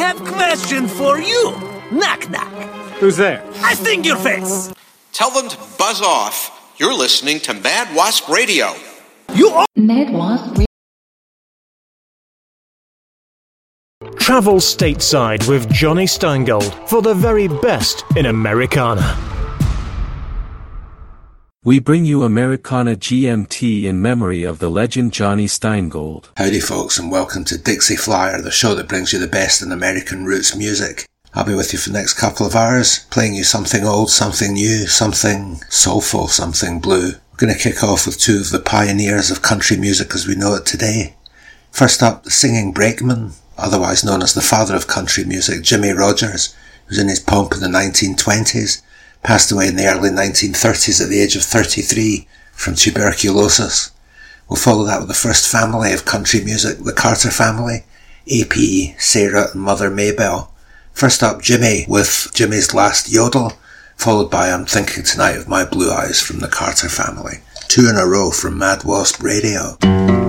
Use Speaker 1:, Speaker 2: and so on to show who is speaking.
Speaker 1: have question for you. Knock, knock.
Speaker 2: Who's there?
Speaker 1: I sting your face.
Speaker 3: Tell them to buzz off. You're listening to Mad Wasp Radio.
Speaker 1: You are
Speaker 4: Mad Wasp Radio.
Speaker 5: Travel stateside with Johnny Steingold for the very best in Americana.
Speaker 6: We bring you Americana GMT in memory of the legend Johnny Steingold.
Speaker 7: Howdy folks, and welcome to Dixie Flyer, the show that brings you the best in American roots music. I'll be with you for the next couple of hours, playing you something old, something new, something soulful, something blue. We're going to kick off with two of the pioneers of country music as we know it today. First up, the singing brakeman, otherwise known as the father of country music, Jimmie Rodgers, who was in his pomp in the 1920s, passed away in the early 1930s at the age of 33 from tuberculosis. We'll follow that with the first family of country music, the Carter family, A.P., Sarah and Mother Maybelle. First up, Jimmy with Jimmy's Last Yodel, followed by I'm Thinking Tonight of My Blue Eyes from the Carter family. Two in a row from Mad Wasp Radio.